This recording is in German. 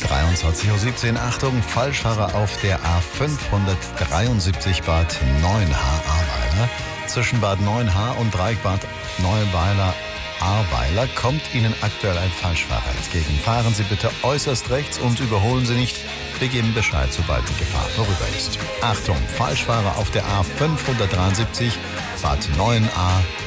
23:17 Uhr. Achtung, Falschfahrer auf der A573 Bad Neuenahr-Ahrweiler. Zwischen Bad Neuenahr und Dreieck Bad Neuweiler-Ahrweiler kommt Ihnen aktuell ein Falschfahrer entgegen. Fahren Sie bitte äußerst rechts und überholen Sie nicht. Wir geben Bescheid, sobald die Gefahr vorüber ist. Achtung, Falschfahrer auf der A573 Bad Neuenahr-Ahrweiler.